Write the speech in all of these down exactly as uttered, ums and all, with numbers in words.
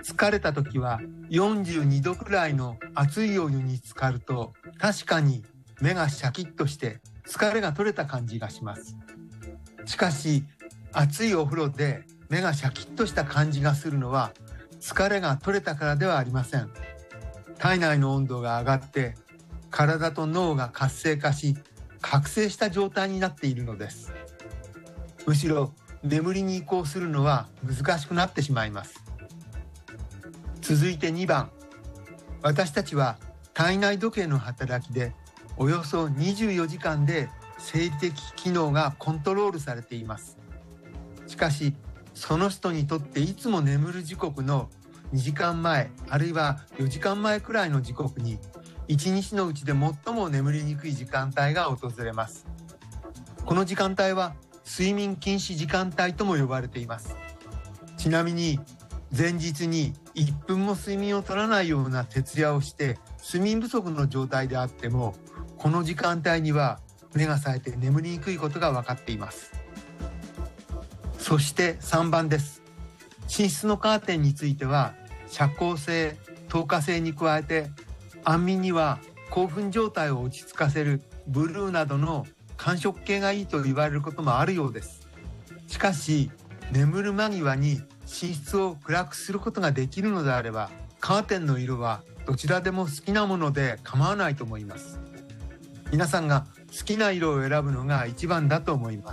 疲れた時はよんじゅうにどくらいの熱いお湯に浸かると、確かに目がシャキッとして疲れが取れた感じがします。しかし熱いお風呂で目がシャキッとした感じがするのは、疲れが取れたからではありません。体内の温度が上がって体と脳が活性化し、覚醒した状態になっているのです。むしろ眠りに移行するのは難しくなってしまいます。続いてにばん、私たちは体内時計の働きでおよそにじゅうよじかんで生理的機能がコントロールされています。しかしその人にとっていつも眠る時刻のにじかんまえ、あるいはよじかんまえくらいの時刻に、いちにちのうちで最も眠りにくい時間帯が訪れます。この時間帯は睡眠禁止時間帯とも呼ばれています。ちなみに前日にいっぷんも睡眠を取らないような徹夜をして睡眠不足の状態であっても、この時間帯には目が冴えて眠りにくいことが分かっています。そしてさんばんです。寝室のカーテンについては遮光性、透過性に加えて、安眠には興奮状態を落ち着かせるブルーなどの寒色系がいいと言われることもあるようです。しかし眠る間際に寝室を暗くすることができるのであれば、カーテンの色はどちらでも好きなもので構わないと思います。皆さんが好きな色を選ぶのが一番だと思います。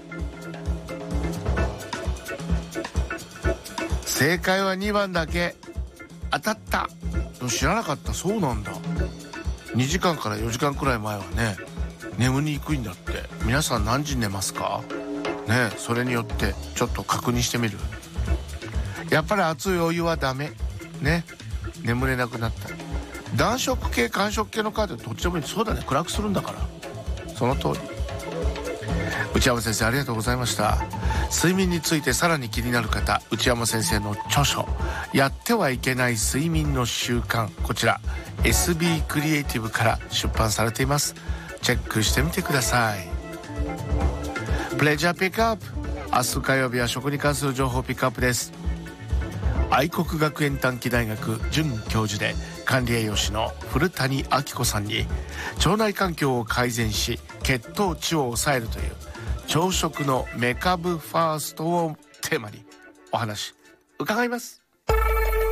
正解はにばんだけ。当たった。知らなかった。そうなんだ。にじかんからよじかんくらい前はね、眠りにくいんだって。皆さん何時に寝ますかね。それによってちょっと確認してみる。やっぱり熱いお湯はダメね。眠れなくなったり、暖色系寒色系のカーテンどっちでもいい。そうだね、暗くするんだから。その通り。内山先生ありがとうございました。睡眠についてさらに気になる方、内山先生の著書やってはいけない睡眠の習慣、こちら エスビー クリエイティブから出版されています。チェックしてみてください。プレジャーピックアップ。明日火曜日は食に関する情報ピックアップです。愛国学園短期大学准教授で管理栄養士の古谷明子さんに、腸内環境を改善し血糖値を抑えるという朝食のメカブファーストをテーマにお話伺います。